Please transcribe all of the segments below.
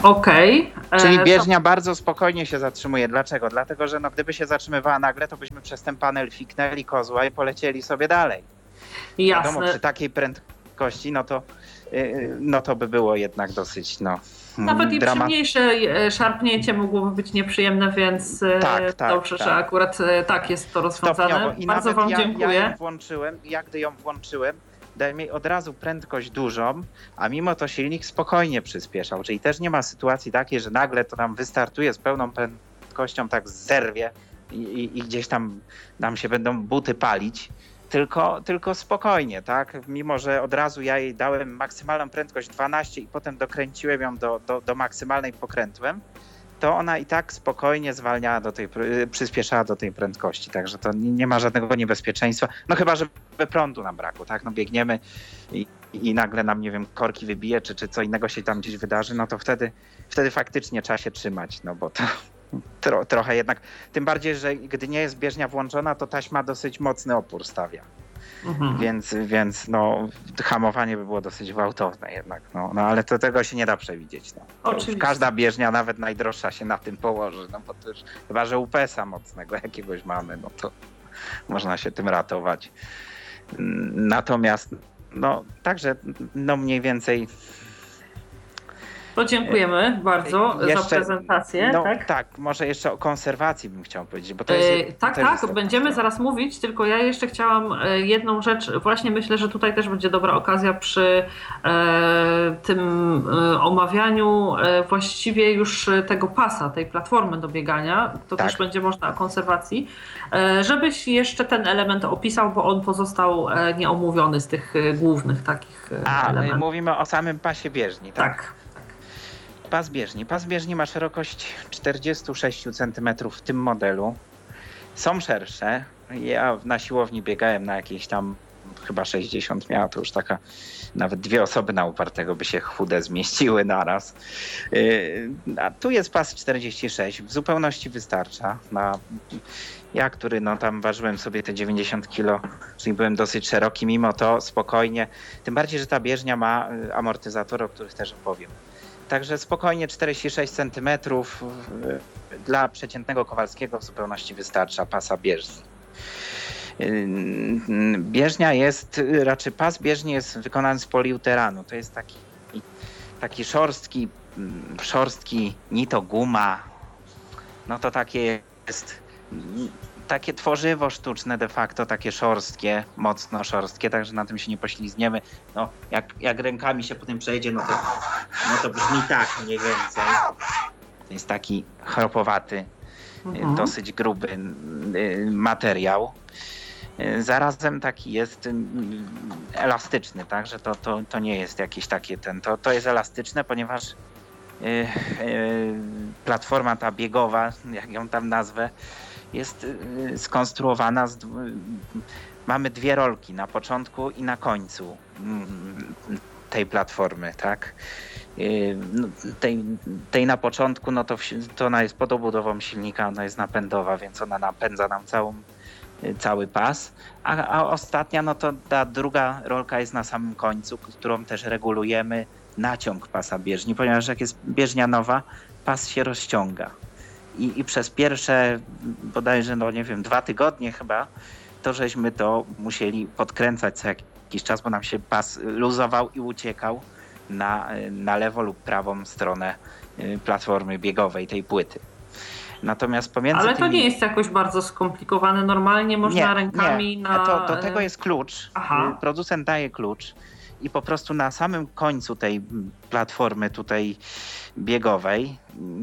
Okej. Czyli bieżnia bardzo spokojnie się zatrzymuje. Dlaczego? Dlatego, że gdyby się zatrzymywała nagle, to byśmy przez ten panel fiknęli kozła i polecieli sobie dalej. Jasne. Wiadomo, przy takiej prędkości, no to by było jednak dosyć, Nawet i przy dramat. mniejsze szarpnięcie mogłoby być być więc dobrze, że akurat tak jest to rozwiązane. Stopniowo. I bardzo nawet wam dziękuję. Gdy ją włączyłem, dałem jej od razu prędkość dużą, a mimo to silnik spokojnie przyspieszał, czyli też nie ma sytuacji takiej, że nagle to nam wystartuje z pełną prędkością, tak zerwie i gdzieś tam nam się będą buty palić. Tylko spokojnie, tak? Mimo że od razu ja jej dałem maksymalną prędkość 12 i potem dokręciłem ją do maksymalnej, pokrętłem, to ona i tak spokojnie zwalniała przyspieszała do tej prędkości, także to nie ma żadnego niebezpieczeństwa. No chyba, że prądu nam brakło, tak? No biegniemy i nagle nam, nie wiem, korki wybije, czy co innego się tam gdzieś wydarzy, no to wtedy faktycznie trzeba się trzymać, no bo to trochę jednak, tym bardziej, że gdy nie jest bieżnia włączona, to taśma dosyć mocny opór stawia. Więc hamowanie by było dosyć gwałtowne jednak, ale tego się nie da przewidzieć. Oczywiście. Każda bieżnia, nawet najdroższa, się na tym położy, bo to już, chyba że UPS-a mocnego jakiegoś mamy, no to można się tym ratować. Natomiast także mniej więcej. To dziękujemy bardzo za prezentację. Tak, może jeszcze o konserwacji bym chciał powiedzieć, bo to jest. Tak, będziemy zaraz mówić, tylko ja jeszcze chciałam jedną rzecz, właśnie myślę, że tutaj też będzie dobra okazja przy tym omawianiu właściwie już tego pasa, tej platformy do biegania, to też będzie można o konserwacji, żebyś jeszcze ten element opisał, bo on pozostał nieomówiony z tych głównych takich elementów. Mówimy o samym pasie bieżni, tak? Pas bieżni ma szerokość 46 cm w tym modelu. Są szersze. Ja na siłowni biegałem na jakieś tam chyba 60 miała, to już taka nawet 2 osoby na upartego by się chude zmieściły naraz. A tu jest pas 46, w zupełności wystarcza. Ja, który tam ważyłem sobie te 90 kg, czyli byłem dosyć szeroki, mimo to spokojnie. Tym bardziej, że ta bieżnia ma amortyzator, o których też opowiem. Także spokojnie 46 cm dla przeciętnego Kowalskiego w zupełności wystarcza pasa bieżni. Bieżnia raczej pas bieżni jest wykonany z poliuteranu. To jest taki szorstki, ni to guma. No to takie jest, takie tworzywo sztuczne de facto, takie szorstkie, mocno szorstkie, także na tym się nie poślizgniemy. Jak rękami się po tym przejdzie, to brzmi tak mniej więcej. To jest taki chropowaty, dosyć gruby materiał. Zarazem taki jest elastyczny, tak, że to nie jest jakieś takie to jest elastyczne, ponieważ platforma ta biegowa, jak ją tam nazwę, jest skonstruowana mamy 2 rolki na początku i na końcu tej platformy, tak? Tej na początku, to ona jest pod obudową silnika, ona jest napędowa, więc ona napędza nam cały pas, a ostatnia, to ta druga rolka jest na samym końcu, którą też regulujemy naciąg pasa bieżni, ponieważ jak jest bieżnia nowa, pas się rozciąga. I przez pierwsze bodajże, 2 tygodnie chyba, to żeśmy to musieli podkręcać co jakiś czas, bo nam się pas luzował i uciekał na lewo lub prawą stronę platformy biegowej, tej płyty. Natomiast pomiędzy to nie jest jakoś bardzo skomplikowane, normalnie można rękami do tego jest klucz. Aha. Producent daje klucz i po prostu na samym końcu tej platformy tutaj biegowej,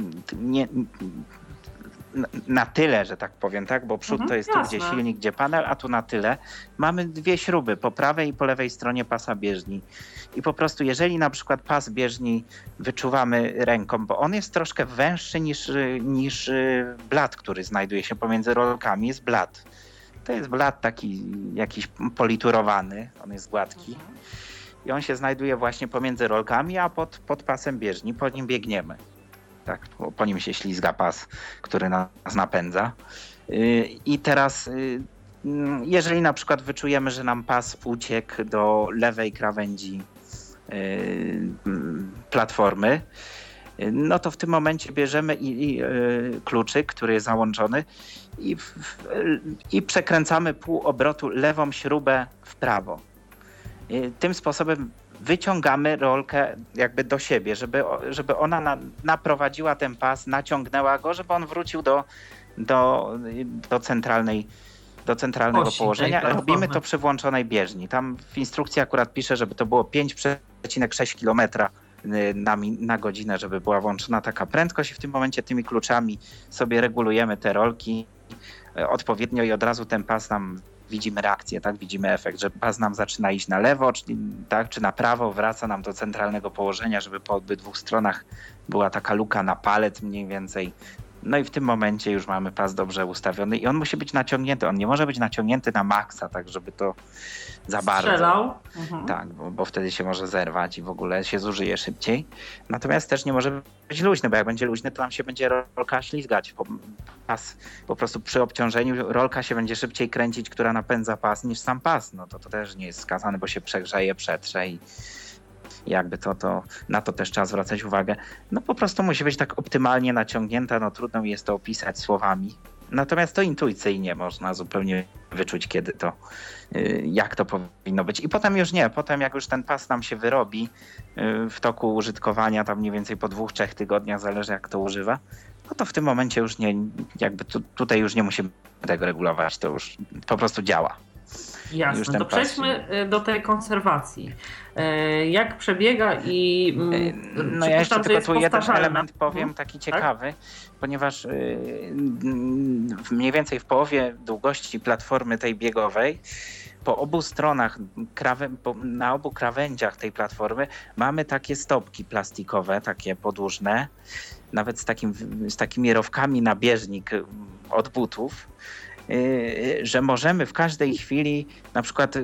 na tyle, że tak powiem, tak? Bo przód to jest tu, gdzie silnik, gdzie panel, a tu na tyle. Mamy 2 śruby po prawej i po lewej stronie pasa bieżni. I po prostu jeżeli na przykład pas bieżni wyczuwamy ręką, bo on jest troszkę węższy niż blat, który znajduje się pomiędzy rolkami, jest blat. To jest blat taki jakiś politurowany, on jest gładki. I on się znajduje właśnie pomiędzy rolkami, a pod pasem bieżni, po nim biegniemy. Tak, po nim się ślizga pas, który nas napędza. I teraz, jeżeli na przykład wyczujemy, że nam pas uciekł do lewej krawędzi platformy, no to w tym momencie bierzemy kluczyk, który jest załączony i przekręcamy pół obrotu lewą śrubę w prawo. Tym sposobem wyciągamy rolkę jakby do siebie, żeby ona naprowadziła ten pas, naciągnęła go, żeby on wrócił do centralnego położenia. Robimy to przy włączonej bieżni. Tam w instrukcji akurat pisze, żeby to było 5,6 km na godzinę, żeby była włączona taka prędkość i w tym momencie tymi kluczami sobie regulujemy te rolki odpowiednio i od razu ten pas nam widzimy reakcję, tak? Widzimy efekt, że pas nam zaczyna iść na lewo, czy na prawo, wraca nam do centralnego położenia, żeby po obydwu stronach była taka luka na palec mniej więcej. No i w tym momencie już mamy pas dobrze ustawiony i on musi być naciągnięty. On nie może być naciągnięty na maksa, tak żeby to za bardzo. Strzelał. Tak, bo wtedy się może zerwać i w ogóle się zużyje szybciej. Natomiast też nie może być luźny, bo jak będzie luźny, to nam się będzie rolka ślizgać. Pas po prostu przy obciążeniu rolka się będzie szybciej kręcić, która napędza pas, niż sam pas. No to też nie jest wskazane, bo się przegrzeje, przetrze i jakby to na to też trzeba zwracać uwagę. No po prostu musi być tak optymalnie naciągnięta, no trudno mi jest to opisać słowami. Natomiast to intuicyjnie można zupełnie wyczuć, jak to powinno być. I potem już nie, potem jak już ten pas nam się wyrobi w toku użytkowania, tam mniej więcej po 2-3 tygodniach, zależy jak to używa, no to w tym momencie już nie, jakby tutaj już nie musimy tego regulować, to już po prostu działa. Jasne, to przejdźmy do tej konserwacji. Jak przebiega i no ja jeszcze tylko tu jeden element powiem, taki ciekawy, tak? Ponieważ mniej więcej w połowie długości platformy tej biegowej po obu stronach, na obu krawędziach tej platformy mamy takie stopki plastikowe, takie podłużne, nawet z takimi rowkami na bieżnik od butów, że możemy w każdej chwili na przykład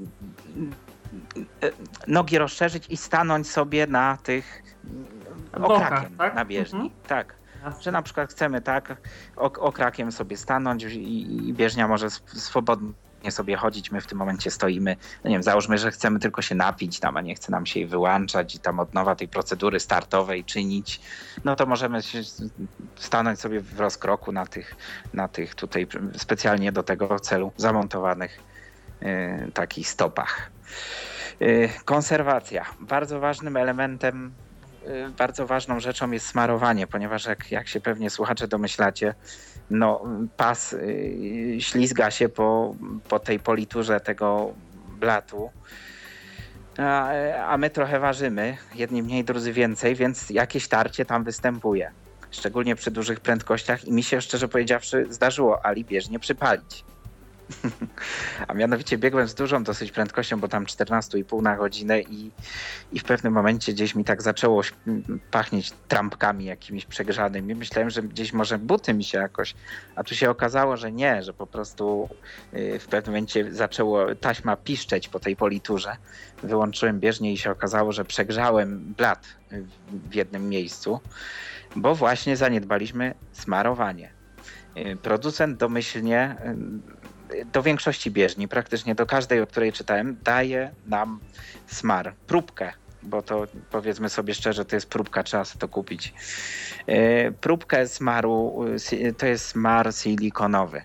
nogi rozszerzyć i stanąć sobie na tych okrakiem, tak? Na bieżni. Tak. Że na przykład chcemy tak okrakiem sobie stanąć i bieżnia może swobodnie sobie chodzić, my w tym momencie stoimy, no nie wiem, załóżmy, że chcemy tylko się napić tam, a nie chce nam się jej wyłączać i tam od nowa tej procedury startowej czynić, no to możemy się stanąć sobie w rozkroku na tych tutaj specjalnie do tego celu zamontowanych takich stopach. Konserwacja. Bardzo ważnym elementem, bardzo ważną rzeczą jest smarowanie, ponieważ jak się pewnie słuchacze domyślacie, no pas ślizga się po tej politurze tego blatu, a my trochę ważymy, jedni mniej, drudzy więcej, więc jakieś tarcie tam występuje. Szczególnie przy dużych prędkościach i mi się szczerze powiedziawszy zdarzyło Ali bieżnie przypalić. A mianowicie biegłem z dużą dosyć prędkością, bo tam 14,5 na godzinę i w pewnym momencie gdzieś mi tak zaczęło pachnieć trampkami jakimiś przegrzanymi. Myślałem, że gdzieś może buty mi się jakoś, a tu się okazało, że nie, że po prostu w pewnym momencie zaczęło taśma piszczeć po tej politurze. Wyłączyłem bieżnię i się okazało, że przegrzałem blat w jednym miejscu, bo właśnie zaniedbaliśmy smarowanie. Producent domyślnie do większości bieżni, praktycznie do każdej, o której czytałem, daje nam smar, próbkę, bo to powiedzmy sobie szczerze, to jest próbka, trzeba sobie to kupić. Próbkę smaru, to jest smar silikonowy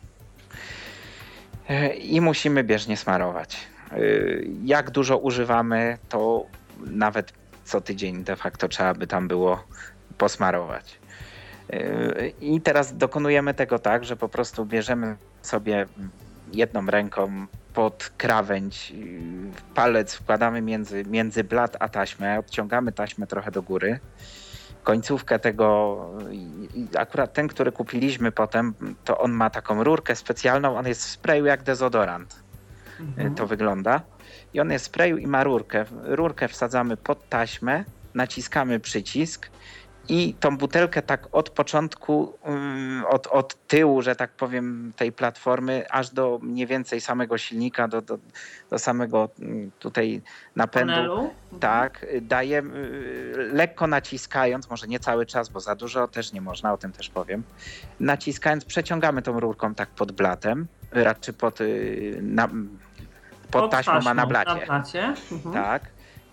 i musimy bieżnie smarować. Jak dużo używamy, to nawet co tydzień de facto trzeba by tam było posmarować. I teraz dokonujemy tego tak, że po prostu bierzemy sobie jedną ręką pod krawędź, palec wkładamy między blat a taśmę, odciągamy taśmę trochę do góry. Końcówkę tego, akurat ten, który kupiliśmy potem, to on ma taką rurkę specjalną, on jest w sprayu jak dezodorant. To wygląda. I on jest w sprayu i ma rurkę. Rurkę wsadzamy pod taśmę, naciskamy przycisk i tą butelkę tak od początku, od tyłu, że tak powiem, tej platformy, aż do mniej więcej samego silnika, do samego tutaj napędu. Panelu. Tak, daje lekko naciskając, może nie cały czas, bo za dużo też nie można, o tym też powiem. Naciskając, przeciągamy tą rurką tak pod blatem, raczej pod taśmą, a na blacie. Na blacie. Tak.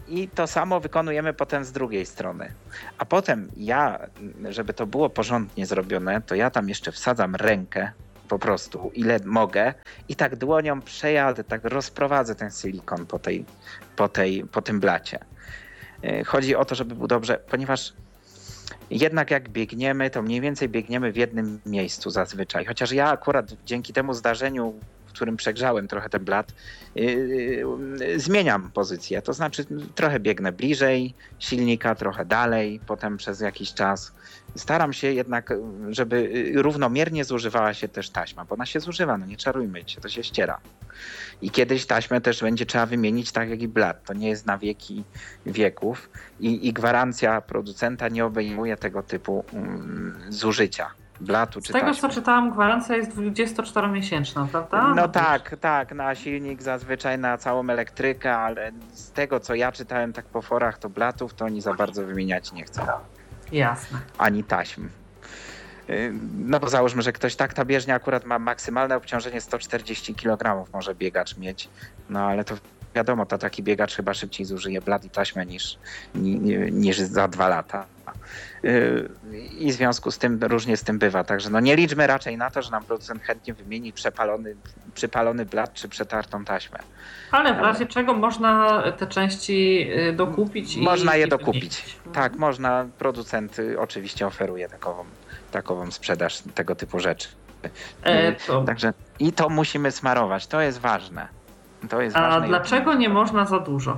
I to samo wykonujemy potem z drugiej strony. A potem ja, żeby to było porządnie zrobione, to ja tam jeszcze wsadzam rękę po prostu, ile mogę i tak dłonią przejadę, tak rozprowadzę ten silikon po tym blacie. Chodzi o to, żeby był dobrze, ponieważ jednak jak biegniemy, to mniej więcej biegniemy w jednym miejscu zazwyczaj. Chociaż ja akurat dzięki temu zdarzeniu, w którym przegrzałem trochę ten blat, zmieniam pozycję. To znaczy trochę biegnę bliżej silnika, trochę dalej, potem przez jakiś czas. Staram się jednak, żeby równomiernie zużywała się też taśma, bo ona się zużywa, no nie czarujmy się, to się ściera. I kiedyś taśmę też będzie trzeba wymienić tak jak i blat. To nie jest na wieki wieków i gwarancja producenta nie obejmuje tego typu zużycia blatu czy Z tego taśmy. co czytałam, gwarancja jest 24-miesięczna, prawda? No tak, na silnik zazwyczaj, na całą elektrykę, ale z tego co ja czytałem tak po forach, to blatów to oni za bardzo wymieniać nie chcą. Jasne. Ani taśm. No bo załóżmy, że ktoś ta bieżnia akurat ma maksymalne obciążenie 140 kg może biegacz mieć, no ale to wiadomo, to taki biegacz chyba szybciej zużyje blat i taśmę niż za 2 lata. I w związku z tym różnie z tym bywa. Także no nie liczmy raczej na to, że nam producent chętnie wymieni przypalony blat czy przetartą taśmę. Ale w razie czego można te części dokupić? Można je i dokupić. wymienić. Tak, można. Producent oczywiście oferuje takową sprzedaż tego typu rzeczy. Także i to musimy smarować. To jest ważne. A dlaczego nie można za dużo?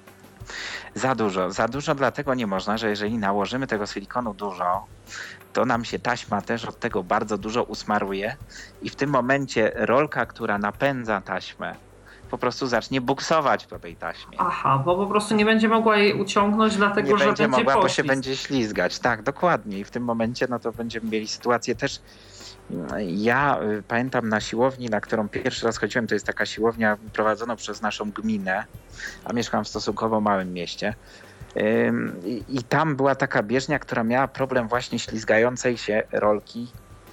Za dużo dlatego nie można, że jeżeli nałożymy tego silikonu dużo, to nam się taśma też od tego bardzo dużo usmaruje i w tym momencie rolka, która napędza taśmę, po prostu zacznie buksować po tej taśmie. Aha, bo po prostu nie będzie mogła jej uciągnąć, dlatego że będzie mogła, bo się poślizg. będzie ślizgać. Tak, dokładnie. I w tym momencie no to będziemy mieli sytuację też. Ja pamiętam na siłowni, na którą pierwszy raz chodziłem, to jest taka siłownia prowadzona przez naszą gminę, a mieszkam w stosunkowo małym mieście. I tam była taka bieżnia, która miała problem właśnie ślizgającej się rolki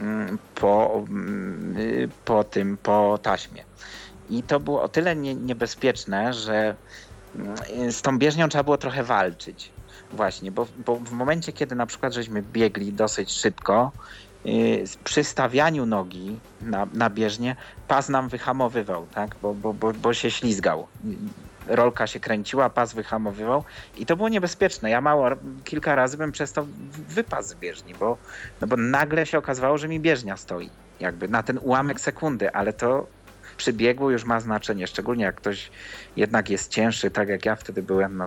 po taśmie. I to było o tyle niebezpieczne, że z tą bieżnią trzeba było trochę walczyć. Właśnie, bo w momencie, kiedy na przykład żeśmy biegli dosyć szybko, przy stawianiu nogi na bieżnię pas nam wyhamowywał, tak? Bo się ślizgał. Rolka się kręciła, pas wyhamowywał i to było niebezpieczne. Ja kilka razy bym przez to wypadł z bieżni, bo nagle się okazywało, że mi bieżnia stoi. Jakby na ten ułamek sekundy, ale to przy biegu już ma znaczenie, szczególnie jak ktoś jednak jest cięższy, tak jak ja wtedy byłem,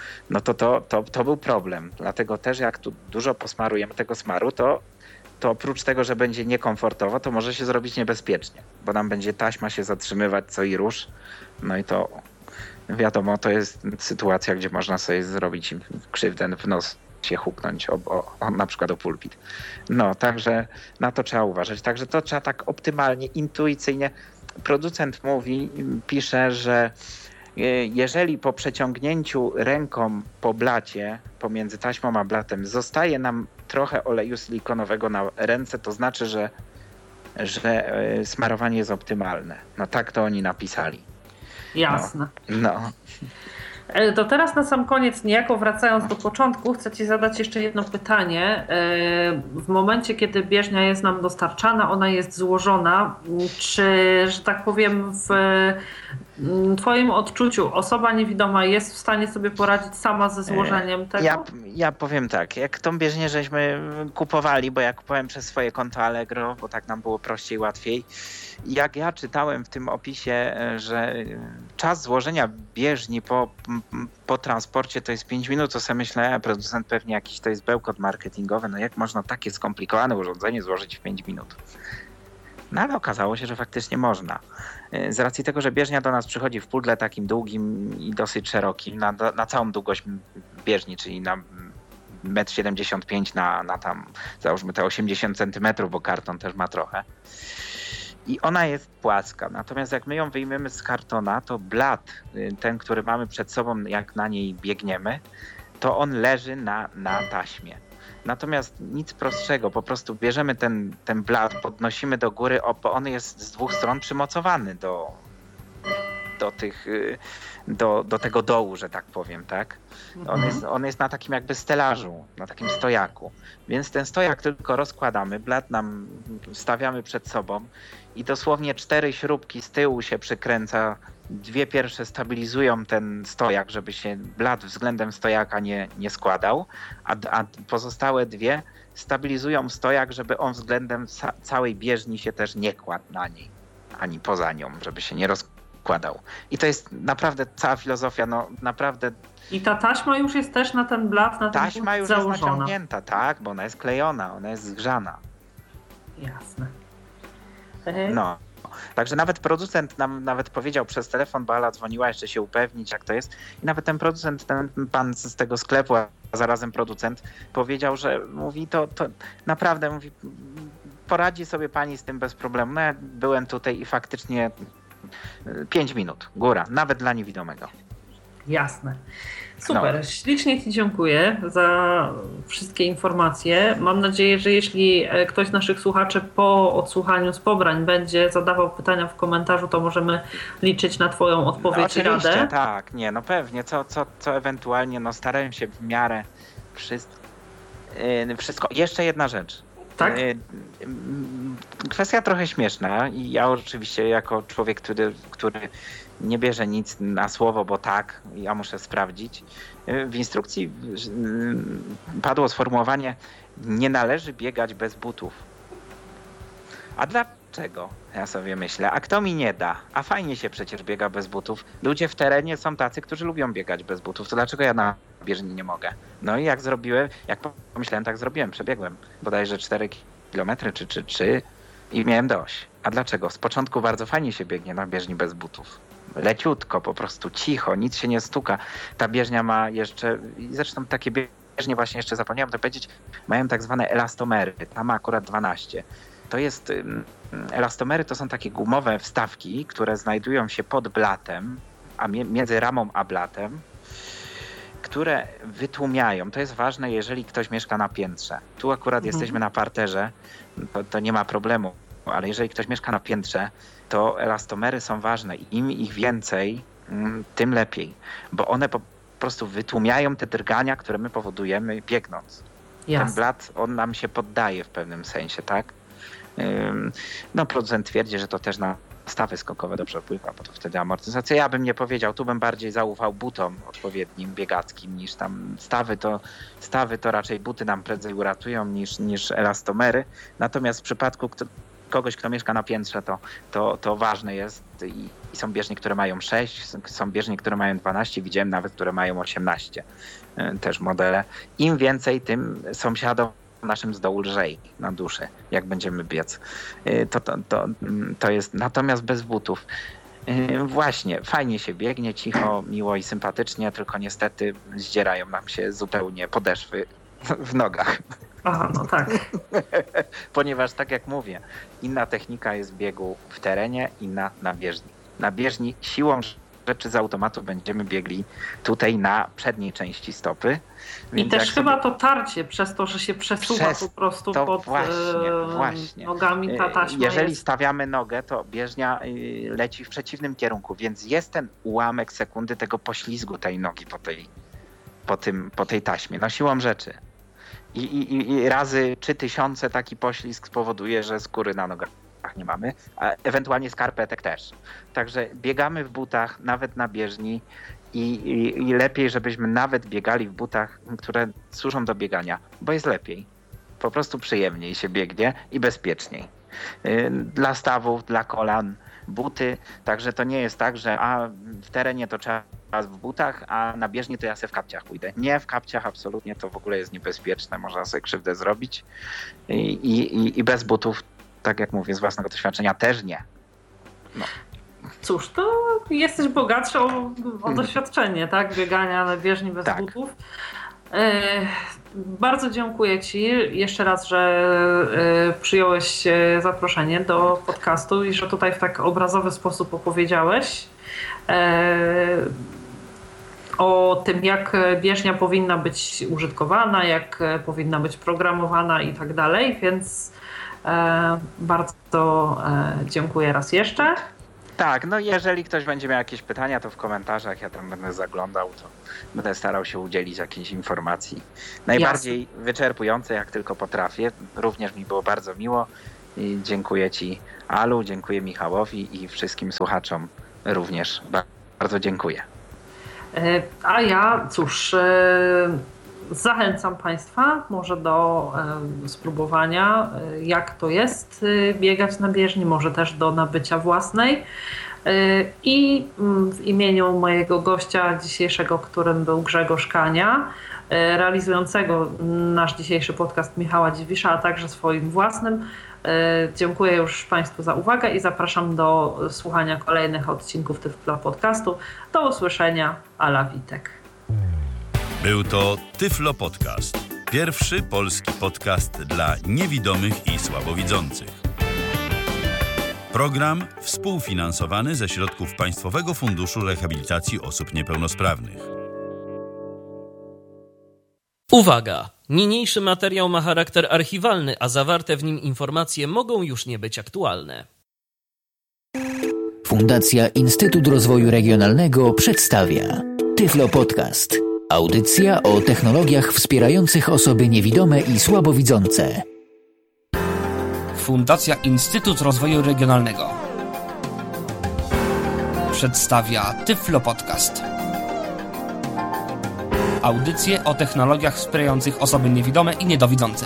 to był problem. Dlatego też jak tu dużo posmarujemy tego smaru, to oprócz tego, że będzie niekomfortowo, to może się zrobić niebezpiecznie, bo nam będzie taśma się zatrzymywać co i rusz. No i to wiadomo, to jest sytuacja, gdzie można sobie zrobić krzywdę w nos, się huknąć na przykład o pulpit. No, także na to trzeba uważać. Także to trzeba tak optymalnie, intuicyjnie. Producent pisze, że jeżeli po przeciągnięciu ręką po blacie, pomiędzy taśmą a blatem, zostaje nam trochę oleju silikonowego na ręce, to znaczy, że smarowanie jest optymalne. No tak to oni napisali. Jasne. No. To teraz na sam koniec, niejako wracając do początku, chcę Ci zadać jeszcze jedno pytanie. W momencie, kiedy bieżnia jest nam dostarczana, ona jest złożona, czy, że tak powiem, w Twoim odczuciu osoba niewidoma jest w stanie sobie poradzić sama ze złożeniem tego? Ja powiem tak, jak tą bieżnię żeśmy kupowali, bo ja kupowałem przez swoje konto Allegro, bo tak nam było prościej, łatwiej. Jak ja czytałem w tym opisie, że czas złożenia bieżni po transporcie to jest 5 minut, to sobie myślę, producent pewnie jakiś to jest bełkot marketingowy, no jak można takie skomplikowane urządzenie złożyć w 5 minut? No ale okazało się, że faktycznie można. Z racji tego, że bieżnia do nas przychodzi w pudle takim długim i dosyć szerokim, na całą długość bieżni, czyli na 1,75 m na tam załóżmy te 80 cm, bo karton też ma trochę. I ona jest płaska. Natomiast jak my ją wyjmiemy z kartona, to blat, ten, który mamy przed sobą, jak na niej biegniemy, to on leży na taśmie. Natomiast nic prostszego, po prostu bierzemy ten blat, podnosimy do góry, bo on jest z 2 stron przymocowany do tego dołu, że tak powiem, tak? On jest na takim jakby stelażu, na takim stojaku. Więc ten stojak tylko rozkładamy, blat nam stawiamy przed sobą i dosłownie 4 śrubki z tyłu się przykręca. 2 pierwsze stabilizują ten stojak, żeby się blat względem stojaka nie składał, a pozostałe 2 stabilizują stojak, żeby on względem całej bieżni się też nie kładł na niej, ani poza nią, żeby się nie rozkładał. I to jest naprawdę cała filozofia, no naprawdę. I ta taśma już jest też na ten blat, na ten Taśma już założona. jest naciągnięta, tak, bo ona jest klejona, ona jest zgrzana. Jasne. No. Także nawet producent nam powiedział przez telefon, bo Ala dzwoniła jeszcze się upewnić, jak to jest. I nawet ten producent, ten pan z tego sklepu, a zarazem producent, powiedział, że mówi to naprawdę, mówi, poradzi sobie pani z tym bez problemu. No ja byłem tutaj i faktycznie 5 minut, góra, nawet dla niewidomego. Jasne. Super, Ślicznie Ci dziękuję za wszystkie informacje. Mam nadzieję, że jeśli ktoś z naszych słuchaczy po odsłuchaniu z pobrań będzie zadawał pytania w komentarzu, to możemy liczyć na Twoją odpowiedź i radę. Oczywiście, tak, nie, no pewnie, co ewentualnie, no starałem się w miarę wszystko. Jeszcze jedna rzecz. Tak? Kwestia trochę śmieszna i ja oczywiście jako człowiek, który nie bierze nic na słowo, bo tak, ja muszę sprawdzić. W instrukcji padło sformułowanie: nie należy biegać bez butów. A dlaczego? Ja sobie myślę, a kto mi nie da? A fajnie się przecież biega bez butów. Ludzie w terenie są tacy, którzy lubią biegać bez butów. To dlaczego ja na bieżni nie mogę? No i jak pomyślałem, tak zrobiłem. Przebiegłem bodajże 4 kilometry czy 3 i miałem dość. A dlaczego? Z początku bardzo fajnie się biegnie na bieżni bez butów. Leciutko, po prostu cicho, nic się nie stuka. Ta bieżnia ma jeszcze, i zresztą takie bieżnie właśnie jeszcze zapomniałem to powiedzieć, mają tak zwane elastomery. Tam ma akurat 12. To jest, elastomery to są takie gumowe wstawki, które znajdują się pod blatem, a między ramą a blatem, które wytłumiają. To jest ważne, jeżeli ktoś mieszka na piętrze. Tu akurat jesteśmy na parterze, to nie ma problemu, ale jeżeli ktoś mieszka na piętrze, to elastomery są ważne. Im ich więcej, tym lepiej, bo one po prostu wytłumiają te drgania, które my powodujemy biegnąc. Jasne. Ten blat, on nam się poddaje w pewnym sensie, tak? No producent twierdzi, że to też na stawy skokowe dobrze wpływa, bo to wtedy amortyzacja. Ja bym nie powiedział, tu bym bardziej zaufał butom odpowiednim, biegackim, niż tam stawy to raczej buty nam prędzej uratują niż elastomery. Natomiast w przypadku kogoś, kto mieszka na piętrze, to ważne jest i są bieżnie, które mają 6, są bieżnie, które mają 12, widziałem nawet, które mają 18 też modele. Im więcej, tym sąsiadom naszym z dołu lżej na duszy, jak będziemy biec. To jest natomiast bez butów. Właśnie, fajnie się biegnie, cicho, miło i sympatycznie, tylko niestety zdzierają nam się zupełnie podeszwy w nogach. Aha, no tak. Ponieważ tak jak mówię, inna technika jest biegu w terenie, inna na bieżni. Na bieżni siłą rzeczy z automatu będziemy biegli tutaj na przedniej części stopy. I też chyba to tarcie przez to, że się przesuwa po prostu pod właśnie. Nogami ta taśma. Jeżeli stawiamy nogę, to bieżnia leci w przeciwnym kierunku, więc jest ten ułamek sekundy tego poślizgu tej nogi po tej taśmie. No siłą rzeczy. I razy 3000 taki poślizg spowoduje, że skóry na nogach nie mamy, a ewentualnie skarpetek też. Także biegamy w butach, nawet na bieżni i lepiej, żebyśmy nawet biegali w butach, które służą do biegania, bo jest lepiej. Po prostu przyjemniej się biegnie i bezpieczniej. Dla stawów, dla kolan, buty, także to nie jest tak, że w terenie to trzeba w butach, a na bieżni to ja sobie w kapciach pójdę. Nie, w kapciach absolutnie, to w ogóle jest niebezpieczne, można sobie krzywdę zrobić i bez butów, tak jak mówię, z własnego doświadczenia też nie. No. Cóż, to jesteś bogatszy o doświadczenie, tak? Biegania na bieżni bez butów. Bardzo dziękuję Ci jeszcze raz, że przyjąłeś zaproszenie do podcastu i że tutaj w tak obrazowy sposób opowiedziałeś o tym, jak bieżnia powinna być użytkowana, jak powinna być programowana i tak dalej, więc bardzo dziękuję raz jeszcze. Tak, no jeżeli ktoś będzie miał jakieś pytania, to w komentarzach ja tam będę zaglądał, to będę starał się udzielić jakiejś informacji. Najbardziej wyczerpującej, jak tylko potrafię. Również mi było bardzo miło i dziękuję Ci, Alu, dziękuję Michałowi i wszystkim słuchaczom również bardzo dziękuję. A ja, cóż, zachęcam Państwa może do spróbowania, jak to jest biegać na bieżni, może też do nabycia własnej. I w imieniu mojego gościa dzisiejszego, którym był Grzegorz Kania, realizującego nasz dzisiejszy podcast Michała Dziwisza, a także swoim własnym, dziękuję już Państwu za uwagę i zapraszam do słuchania kolejnych odcinków Tyflo Podcastu. Do usłyszenia. Ala Witek. Był to Tyflo Podcast. Pierwszy polski podcast dla niewidomych i słabowidzących. Program współfinansowany ze środków Państwowego Funduszu Rehabilitacji Osób Niepełnosprawnych. Uwaga! Niniejszy materiał ma charakter archiwalny, a zawarte w nim informacje mogą już nie być aktualne. Fundacja Instytut Rozwoju Regionalnego przedstawia Tyflo Podcast. Audycja o technologiach wspierających osoby niewidome i słabowidzące. Fundacja Instytut Rozwoju Regionalnego przedstawia Tyflo Podcast. Audycje o technologiach wspierających osoby niewidome i niedowidzące.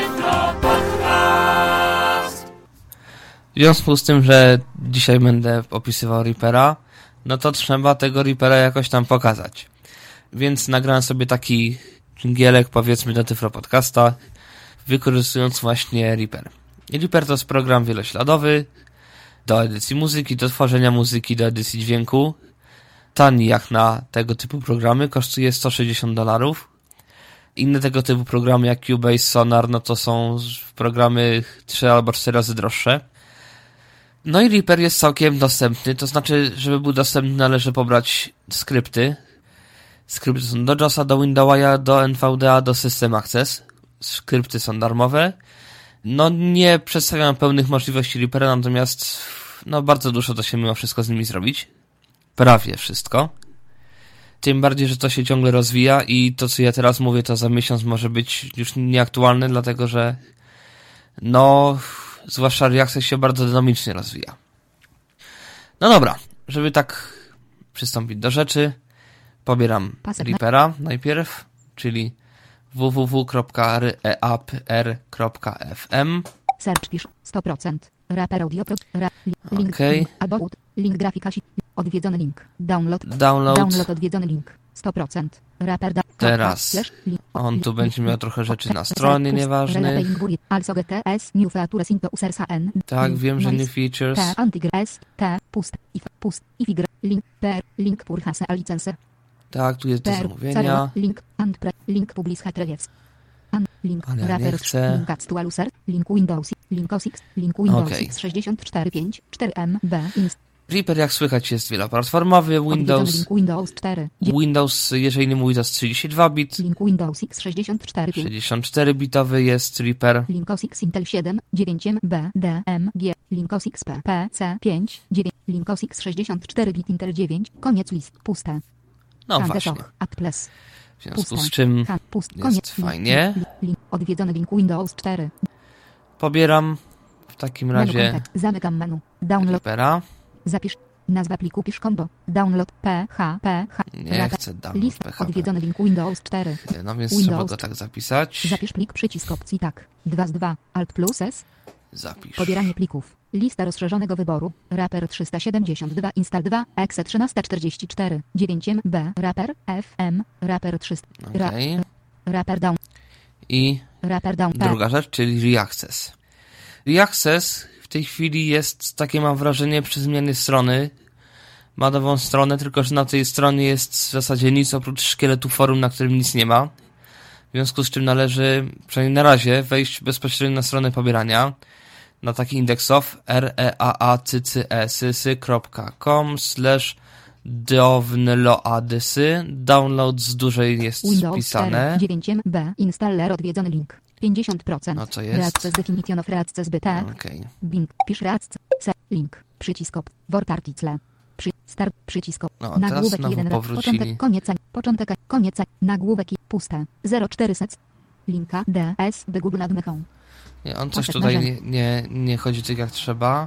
W związku z tym, że dzisiaj będę opisywał Reapera, no to trzeba tego Reapera jakoś tam pokazać. Więc nagrałem sobie taki dżingielek, powiedzmy, do Tyflo Podcasta, wykorzystując właśnie Reaper. Reaper to jest program wielośladowy do edycji muzyki, do tworzenia muzyki, do edycji dźwięku. Tani jak na tego typu programy, kosztuje $160. Inne tego typu programy jak Cubase, Sonar, no to są programy 3 albo 4 razy droższe. No i Reaper jest całkiem dostępny, to znaczy, żeby był dostępny, należy pobrać skrypty. Skrypty są do JOSa, do Windowsa, do NVDA, do System Access. Skrypty są darmowe. No nie przedstawiam pełnych możliwości Reapera, natomiast no bardzo dużo da się mimo wszystko z nimi zrobić. Prawie wszystko. Tym bardziej, że to się ciągle rozwija i to, co ja teraz mówię, to za miesiąc może być już nieaktualne, dlatego że no, zwłaszcza React się bardzo dynamicznie rozwija. No dobra, żeby tak przystąpić do rzeczy, pobieram Reapera najpierw, czyli www.reapr.fm. Search pisz 100%. Reaper audio. Link. Okej. About. Link grafika. Odwiedzony link. Download. Odwiedzony link. 100%. Reaper. Teraz on tu będzie miał trochę rzeczy na stronie nieważnych. Tak, wiem, że new features. Link pur hase a license. Tak, tu jest do zamówienia. Link publish hetrejec. Link Ale ja nie Reaper. chcę. Link Actualuser. Link Windows. Link OS X. Link Windows Okej. X 64.5. 4MB. Reaper, jak słychać, jest wieloplatformowy. Windows 4. Windows, jeżeli nie mówi, to jest 32 bit. Link Windows X 64.5. 64-bitowy jest Reaper. Link OS X Intel 7, 9MB, DMG, Link OS X PC 5, 9, Link OS X 64-bit Intel 9, koniec list, puste. No właśnie. Plus. W związku z czym jest fajnie. Odwiedzony link Windows 4. Pobieram w takim razie zamykam menu. Download. Reapera. Zapisz nazwa pliku, pisz kombo. Download PHP. Nie chcę download list. PHP. Odwiedzony link Windows 4. No więc Windows. trzeba go tak zapisać. Zapisz plik, przycisk opcji tak. 2 z 2. Alt plus S. Zapisz. Pobieranie plików. Lista rozszerzonego wyboru. Reaper 372. Install 2. Exe 1344. 9MB. Reaper. FM. Reaper 300. Okej. Reaper down. I Reaper down. druga rzecz, czyli Reaccess. Reaccess w tej chwili jest, takie mam wrażenie, przy zmianie strony. Ma nową stronę, tylko że na tej stronie jest w zasadzie nic oprócz szkieletu forum, na którym nic nie ma. W związku z czym należy, przynajmniej na razie, wejść bezpośrednio na stronę pobierania. Na taki indeksow reaaccc.com/downloadysy. Download z dużej jest wpisane. 9MB. Installer odwiedzony link. 50%. No co jest? Reaccess definition of reaccess BT. Okej. Bing. Pisz reaccess. Link. Przycisk Word Article. Start przycisk. No, Nagłówek 1 raz. powrócili. Początek, koniec, nagłówek puste. 0400. Linka DS de Google nad Mechą. Nie, on coś tutaj nie chodzi tak jak trzeba.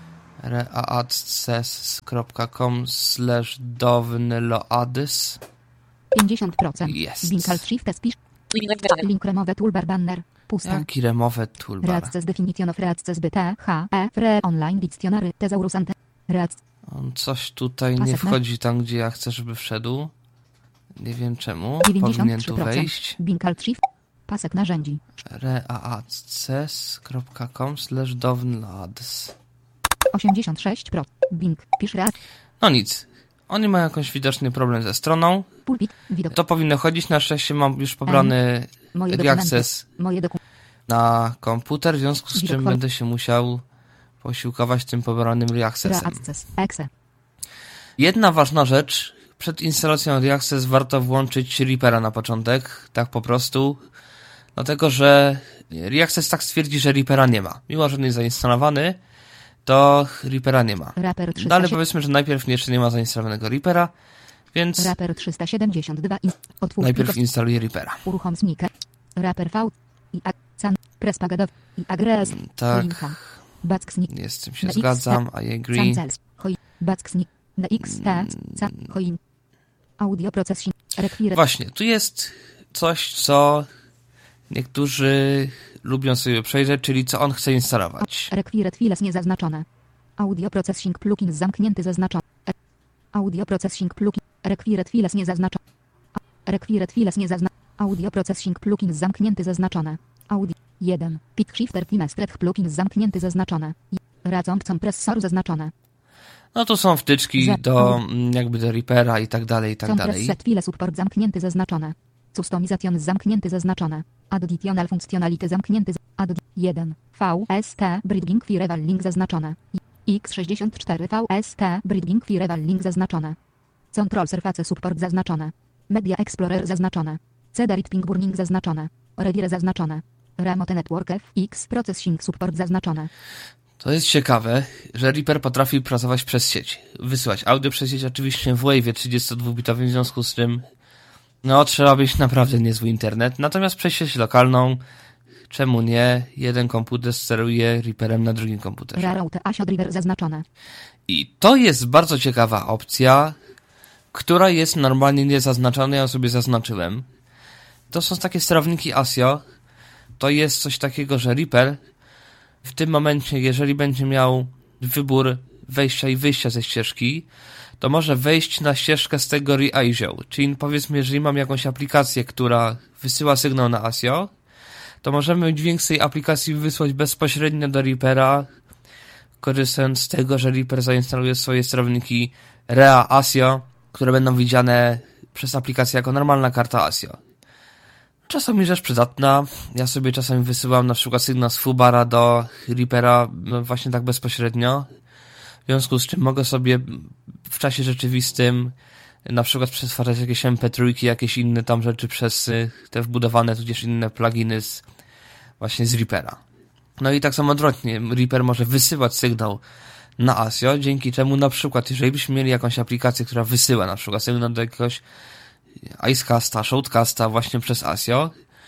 reaccess.com/downloads 50%. Jest. Link Alt Shift Spisz. Link remowe toolbar banner. Puste. Jaki remowe toolbar? Reaccess definition of reaccess BT H E Free online dictionary Thesaurus ante. On coś tutaj nie wchodzi tam, gdzie ja chcę, żeby wszedł. Nie wiem czemu. 93%. Powinien tu wejść. Link Alt Shift. Pasek narzędzi. reaccess.com/downloads 86%. Bing. Pisz react. No nic. Oni mają jakiś widoczny problem ze stroną. Pulpit. Widok. To powinno chodzić. Na szczęście mam już pobrany Reaccess na komputer, w związku z czym będę się musiał posiłkować tym pobranym Reaccessem. Jedna ważna rzecz. Przed instalacją Reaccess warto włączyć Reapera na początek. Tak po prostu. Dlatego, że Reaccess tak stwierdzi, że Reapera nie ma. Mimo, że nie jest zainstalowany, to Reapera nie ma. No ale powiedzmy, że najpierw jeszcze nie ma zainstalowanego Reapera, więc Reaper 372 najpierw instaluję Reapera. Uruchom sniker. Reaper V i Can Prespagadow i Agres. Tak. Nie z tym się zgadzam. I agree. Na XT Coin Audio Processing. Właśnie, tu jest coś, co niektórzy lubią sobie przejrzeć, czyli co on chce instalować. Required files niezaznaczone. Audio Processing plugin zamknięty zaznaczony. Audio Processing plugin. Required files niezaznaczone. Required files niezaznaczone. Audio Processing plugin zamknięty zaznaczone. Audio 1. Pitch Shifter Finestret plugin zamknięty zaznaczone. Razong Compressor zaznaczone. No tu są wtyczki do jakby do Reapera i tak dalej, i tak dalej. Set file support zamknięty zaznaczone. Customization zamknięty zaznaczone. Additional functionality zamknięty. Add 1. VST Bridging Firewall link zaznaczone. X64 VST Bridging Firewall link zaznaczone. Control Surface support zaznaczone. Media Explorer zaznaczone. Cedar Ping Burning zaznaczone. Revire zaznaczone. Remote Network FX Processing support zaznaczone. To jest ciekawe, że Reaper potrafi pracować przez sieć. Wysyłać audio przez sieć oczywiście w Wave'ie 32-bitowym, w związku z czym no trzeba mieć naprawdę niezły internet. Natomiast przez sieć lokalną, czemu nie? Jeden komputer steruje Reaperem na drugim komputerze. Reroute ASIO driver zaznaczone. I to jest bardzo ciekawa opcja, która jest normalnie niezaznaczona, ja sobie zaznaczyłem. To są takie sterowniki ASIO. To jest coś takiego, że Reaper w tym momencie, jeżeli będzie miał wybór wejścia i wyjścia ze ścieżki, to może wejść na ścieżkę z tego ASIO. Czyli powiedzmy, jeżeli mam jakąś aplikację, która wysyła sygnał na ASIO, to możemy dźwięk z tej aplikacji wysłać bezpośrednio do Reapera, korzystając z tego, że Reaper zainstaluje swoje sterowniki REA ASIO, które będą widziane przez aplikację jako normalna karta ASIO. Czasami rzecz przydatna. Ja sobie czasami wysyłam na przykład sygnał z Fubara do Reapera właśnie tak bezpośrednio. W związku z czym mogę sobie w czasie rzeczywistym na przykład przetwarzać jakieś MP3, jakieś inne tam rzeczy przez te wbudowane tudzież inne pluginy właśnie z Reapera. No i tak samo odwrotnie. Reaper może wysyłać sygnał na ASIO, dzięki czemu na przykład jeżeli byśmy mieli jakąś aplikację, która wysyła na przykład sygnał do jakiegoś Icecasta, Shoutcasta właśnie przez ASIO.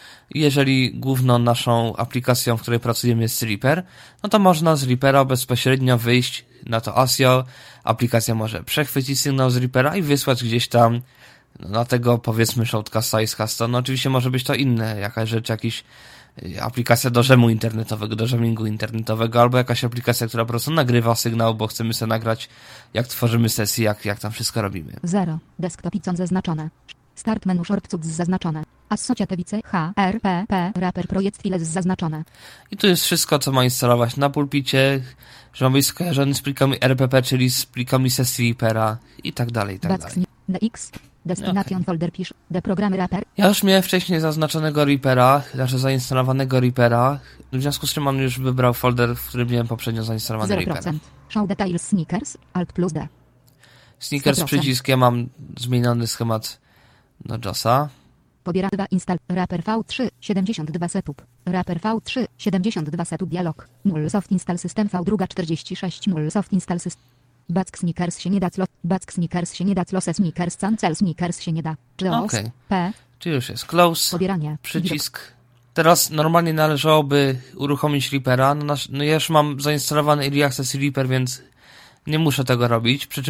Jeżeli główną naszą aplikacją, w której pracujemy jest Reaper, no to można z Reapera bezpośrednio wyjść na to ASIO. Aplikacja może przechwycić sygnał z Reapera i wysłać gdzieś tam na tego powiedzmy Shoutcasta, Icecasta. No oczywiście może być to inne, jakaś rzecz, jakiś aplikacja do REMu internetowego, do jamming internetowego, albo jakaś aplikacja, która po prostu nagrywa sygnał, bo chcemy sobie nagrać, jak tworzymy sesję, jak tam wszystko robimy. 0. Desktop icon zaznaczone. Start menu shortcuts zaznaczone. Associatewice HRPP Reaper Projekt Files zaznaczone. I tu jest wszystko, co ma instalować na pulpicie, że ma być skojarzony z plikami RPP, czyli z plikami sesji Reapera i tak dalej, i tak dalej. DX Destination folder pisz programy Reaper. Ja już miałem wcześniej zaznaczonego Reapera, znaczy zainstalowanego Reapera, w związku z czym on już wybrał folder, w którym miałem poprzednio zainstalowany 0%. Reapera. Show details sneakers Alt plus D. Sneakers 100%. przycisk, ja mam zmieniony schemat do JOSa. Pobieratywa install. Rapper V3 72 setup. Rapper V3 72 setup dialog. Nullsoft install system V2 46 Nullsoft install system. Back sneakers się nie da clo. Back sneakers się nie da close sneakers cancel sneakers się nie da. Okej. P. Czy już jest close. Pobieranie. Przycisk. Teraz normalnie należałoby uruchomić Reapera. No ja już mam zainstalowany Early Access Reaper, więc nie muszę tego robić. Przy czym